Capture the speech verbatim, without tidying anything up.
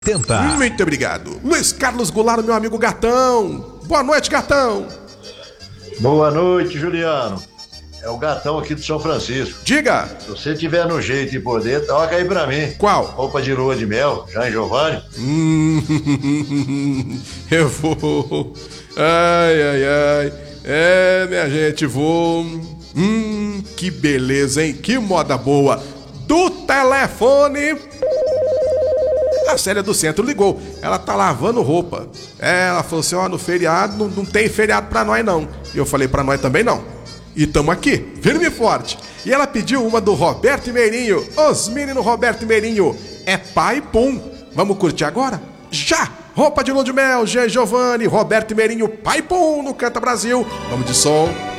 Tenta. Muito obrigado. Luiz Carlos Goulart, meu amigo Gatão. Boa noite, Gatão. Boa noite, Juliano. É o Gatão aqui do São Francisco. Diga. Se você tiver no jeito e poder, toca aí pra mim. Qual? Roupa de lua de mel, Jean Giovanni. Hum, eu vou. Ai, ai, ai. É, minha gente, vou. Hum, que beleza, hein? Que moda boa. Do telefone. A Célia do Centro ligou. Ela tá lavando roupa. É, ela falou assim: ó, no feriado não, não tem feriado pra nós não. E eu falei: pra nós também não. E tamo aqui, firme e forte. E ela pediu uma do Roberto Meirinho. Os meninos Roberto Meirinho. É pai pum. Vamos curtir agora? Já! Roupa de lua de mel, Jean Giovanni, Roberto Meirinho, pai pum no Canta Brasil. Vamos de som.